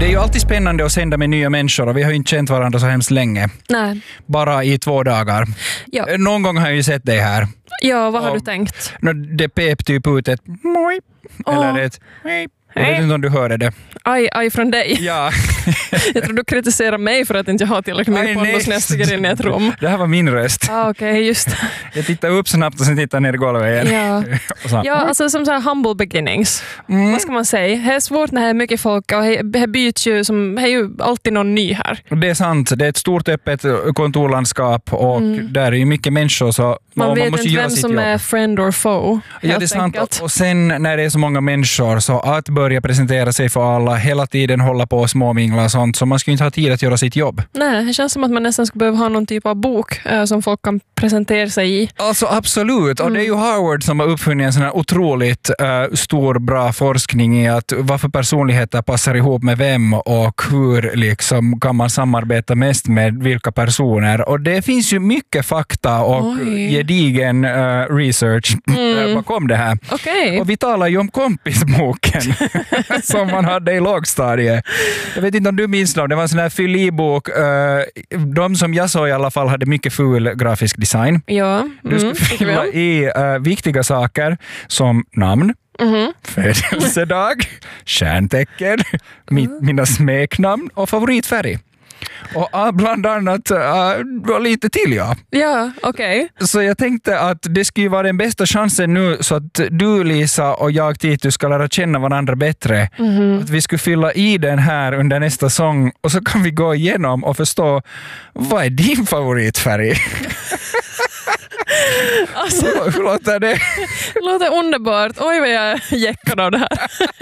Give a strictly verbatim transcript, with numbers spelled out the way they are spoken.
är ju alltid spännande att sända med nya människor och vi har ju inte känt varandra så hemskt länge. Nej. Bara i två dagar. Ja. Någon gång har jag ju sett dig här. Ja, vad har och, du tänkt? Det pep typ ut ett moj, oh. eller ett hej. Jag vet inte om du hörde det. Aj, aj från dig. Ja. Jag tror du kritiserar mig för att inte jag har tillräckligt mycket pondus när jag stiger in i ett rum. Det här var min röst. Ah, okej, okay, just det. Jag tittar upp snabbt och sen tittar ner i golvet igen. Ja, så, ja alltså som så här humble beginnings. Mm. Vad ska man säga? Det är svårt när det är mycket folk och det byts ju som, det är ju alltid någon ny här. Det är sant. Det är ett stort öppet kontorlandskap och mm. där är ju mycket människor så man, man vet måste inte göra vem sitt som jobb. är friend or foe. Ja, det är sant. Enkelt. Och sen när det är så många människor så att börja presentera sig för alla, hela tiden hålla på och småmingla och sånt, så man ska ju inte ha tid att göra sitt jobb. Nej, det känns som att man nästan skulle behöva ha någon typ av bok äh, som folk kan presentera sig i. Alltså absolut, och mm. det är ju Harvard som har uppfunnit en sån här otroligt uh, stor, bra forskning i att varför personligheter passar ihop med vem och hur liksom kan man samarbeta mest med vilka personer. Och det finns ju mycket fakta och Oj. gedigen uh, research mm. bakom det här. Okay. Och vi talar ju om kompisboken som man hade i lågstadiet. Jag vet inte om du minns dem, det var en sån här fyllibok. Uh, de som jag såg i alla fall hade mycket ful grafisk design. Ja. Mm, du skulle fylla i uh, viktiga saker som namn, mm-hmm. födelsedag, stjärntecken, mm. mina smeknamn och favoritfärg. Och bland annat uh, lite till, ja. Ja, okej. Okay. Så jag tänkte att det skulle vara den bästa chansen nu så att du, Lisa, och jag, Titus, ska lära känna varandra bättre. Mm-hmm. Att vi skulle fylla i den här under nästa sång och så kan vi gå igenom och förstå vad är din favoritfärg? Alltså, hur låter det? Det låter underbart. Oj, vad jag är jäckad av det här.